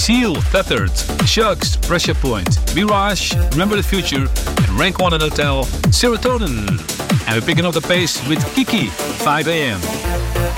Seal, Tethered, Shucks, Pressure Point, Mirage, Remember the Future, and Rank 1 and Hotel, Serotonin. And we're picking up the pace with Kiki, 5 a.m.